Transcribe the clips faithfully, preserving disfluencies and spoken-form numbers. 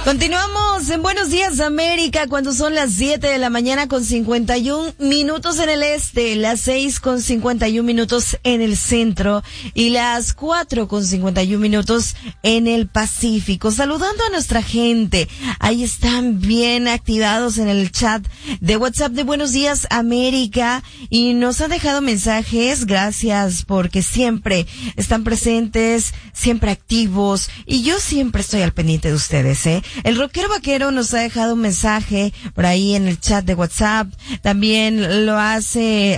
Continuamos en Buenos Días América cuando son las siete de la mañana con cincuenta y un minutos en el este, las seis con cincuenta y un minutos en el centro y las cuatro con cincuenta y un minutos en el Pacífico. Saludando a nuestra gente. Ahí están bien activados en el chat de WhatsApp de Buenos Días América y nos han dejado mensajes. Gracias porque siempre están presentes, siempre activos y yo siempre estoy al pendiente de ustedes, ¿eh? El rockero vaquero nos ha dejado un mensaje por ahí en el chat de WhatsApp. También lo hace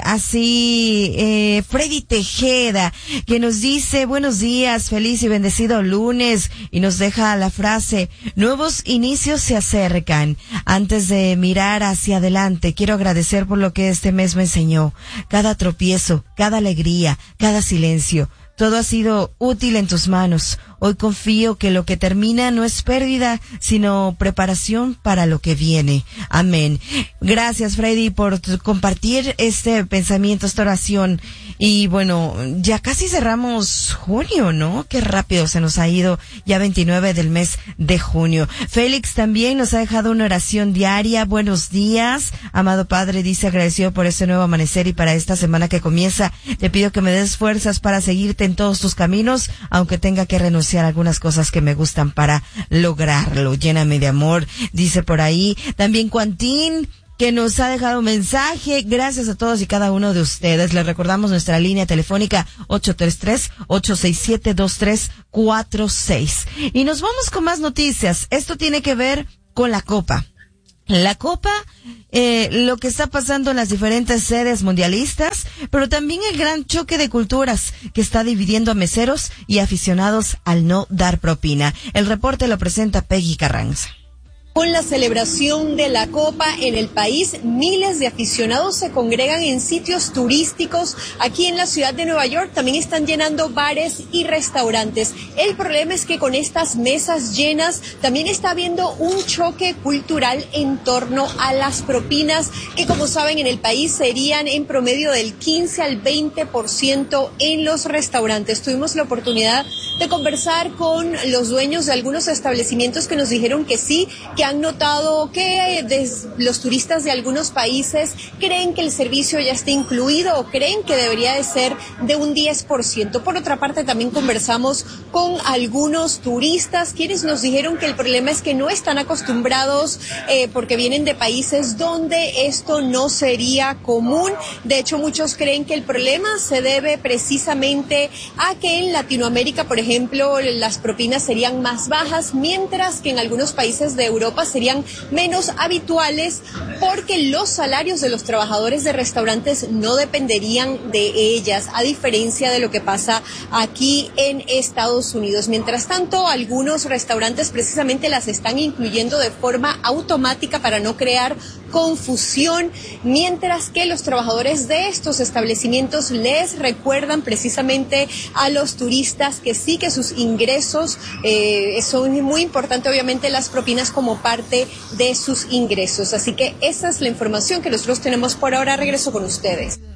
así eh, Freddy Tejeda, que nos dice buenos días, feliz y bendecido lunes, y nos deja la frase: nuevos inicios se acercan. Antes de mirar hacia adelante, quiero agradecer por lo que este mes me enseñó. Cada tropiezo, cada alegría, cada silencio. Todo ha sido útil en tus manos. Hoy confío que lo que termina no es pérdida, sino preparación para lo que viene. Amén. Gracias, Freddy, por compartir este pensamiento, esta oración. Y bueno, ya casi cerramos junio, ¿no? Qué rápido se nos ha ido, ya veintinueve del mes de junio. Félix también nos ha dejado una oración diaria. Buenos días, amado Padre, dice, agradecido por este nuevo amanecer y para esta semana que comienza. Te pido que me des fuerzas para seguirte en todos tus caminos, aunque tenga que renunciar a algunas cosas que me gustan para lograrlo. Lléname de amor, dice por ahí. También Quantín, que nos ha dejado un mensaje. Gracias a todos y cada uno de ustedes. Les recordamos nuestra línea telefónica ocho tres tres, ocho seis siete, dos tres cuatro seis. Y nos vamos con más noticias. Esto tiene que ver con la Copa. La Copa, eh, lo que está pasando en las diferentes sedes mundialistas, pero también el gran choque de culturas que está dividiendo a meseros y aficionados al no dar propina. El reporte lo presenta Peggy Carranza. Con la celebración de la Copa en el país, miles de aficionados se congregan en sitios turísticos. Aquí en la ciudad de Nueva York también están llenando bares y restaurantes. El problema es que con estas mesas llenas también está habiendo un choque cultural en torno a las propinas, que como saben en el país serían en promedio del quince al veinte por ciento en los restaurantes. Tuvimos la oportunidad de conversar con los dueños de algunos establecimientos que nos dijeron que sí, que han notado que des, los turistas de algunos países creen que el servicio ya está incluido o creen que debería de ser de un diez por ciento. Por otra parte, también conversamos con algunos turistas quienes nos dijeron que el problema es que no están acostumbrados eh, porque vienen de países donde esto no sería común. De hecho, muchos creen que el problema se debe precisamente a que en Latinoamérica, por ejemplo, las propinas serían más bajas, mientras que en algunos países de Europa serían menos habituales porque los salarios de los trabajadores de restaurantes no dependerían de ellas, a diferencia de lo que pasa aquí en Estados Unidos. Mientras tanto, algunos restaurantes precisamente las están incluyendo de forma automática para no crear confusión, mientras que los trabajadores de estos establecimientos les recuerdan precisamente a los turistas que sí, que sus ingresos eh, son muy importantes, obviamente las propinas como parte de sus ingresos. Así que esa es la información que nosotros tenemos por ahora. Regreso con ustedes.